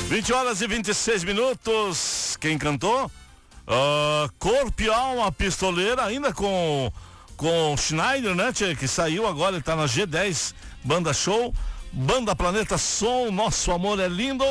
20h26. Quem cantou? Corpo e Alma Pistoleira, ainda com Schneider, né, tchê, que saiu agora, ele tá na G10 Banda Show, Banda Planeta Som, Nosso Amor é Lindo.